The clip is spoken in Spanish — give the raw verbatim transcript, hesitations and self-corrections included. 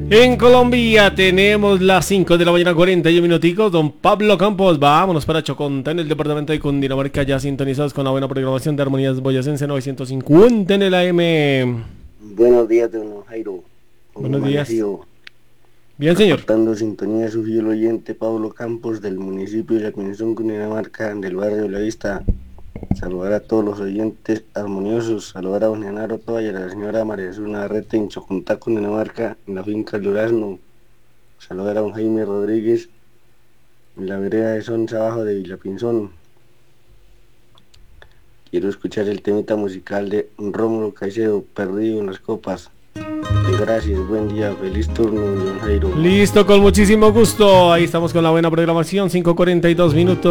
En Colombia tenemos las cinco de la mañana, cuarenta y un minuticos. Don Pablo Campos, vámonos para Chocontá, en el departamento de Cundinamarca, ya sintonizados con la buena programación de Armonías Boyacense novecientos cincuenta en el A M. Buenos días, don Jairo. Buenos días. Amanecido. Bien, señor. Reportando sintonía de su fiel oyente Pablo Campos, del municipio de La Pinzón, Cundinamarca, del barrio de La Vista. Saludar a todos los oyentes armoniosos, saludar a don Genaro Toa y a la señora María Jesús Navarrete en Chocontá, Cundinamarca, en la finca El Durazno. Saludar a don Jaime Rodríguez en la vereda de Sonsa abajo de Villapinzón. Quiero escuchar el temita musical de Rómulo Caicedo, Perdido en las Copas. Gracias, buen día, feliz turno, don Jairo. Listo, con muchísimo gusto. Ahí estamos con la buena programación, cinco cuarenta y dos minutos.